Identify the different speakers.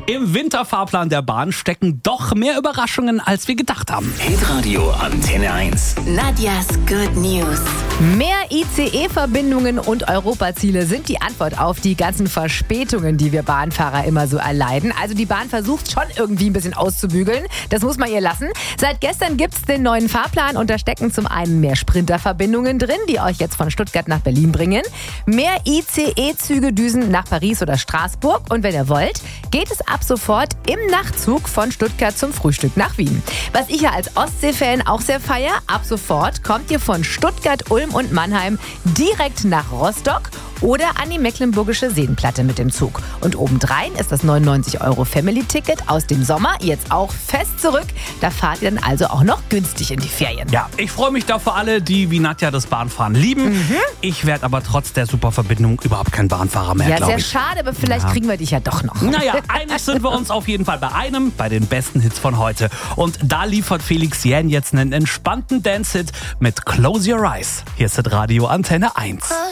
Speaker 1: Im Winterfahrplan der Bahn stecken doch mehr Überraschungen, als wir gedacht haben.
Speaker 2: Hitradio Antenne 1.
Speaker 3: Nadjas Good News.
Speaker 4: Mehr ICE-Verbindungen und Europaziele sind die Antwort auf die ganzen Verspätungen, die wir Bahnfahrer immer so erleiden. Also die Bahn versucht schon irgendwie ein bisschen auszubügeln. Das muss man ihr lassen. Seit gestern gibt es den neuen Fahrplan und da stecken zum einen mehr Sprinterverbindungen drin, die euch jetzt von Stuttgart nach Berlin bringen. Mehr ICE-Züge düsen nach Paris oder Straßburg. Und wenn ihr wollt, geht es ab sofort im Nachtzug von Stuttgart zum Frühstück nach Wien. Was ich ja als Ostsee-Fan auch sehr feier, ab sofort kommt ihr von Stuttgart, Ulm und Mannheim direkt nach Rostock oder an die Mecklenburgische Seenplatte mit dem Zug. Und obendrein ist das 99€ Family-Ticket aus dem Sommer jetzt auch fest zurück. Da fahrt ihr dann also auch noch günstig in die Ferien.
Speaker 1: Ja, ich freue mich da für alle, die wie Nadja das Bahnfahren lieben. Ich werde aber trotz der Superverbindung überhaupt kein Bahnfahrer mehr,
Speaker 4: Ja,
Speaker 1: glaube
Speaker 4: sehr
Speaker 1: ich.
Speaker 4: schade, aber vielleicht kriegen wir dich ja doch noch.
Speaker 1: Naja, einig sind wir uns auf jeden Fall bei den besten Hits von heute. Und da liefert Felix Jähn jetzt einen entspannten Dance-Hit mit Close Your Eyes. Hier ist das Radio Antenne 1.